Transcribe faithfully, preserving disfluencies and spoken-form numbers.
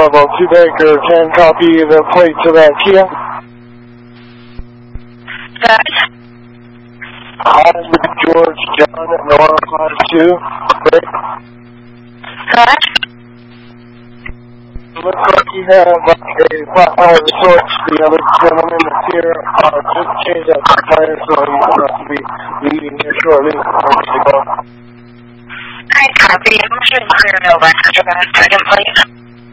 Bravo two Baker, can copy the plate to that Kia? Good. I'm George John at Nora five two. Great. Good. Looks like you have a flat tire of sorts. The other gentleman that's here uh, just changed out the tire, so he's going to be leaving here shortly. I copy. I'm sure to clear it over. Could you guys second, please?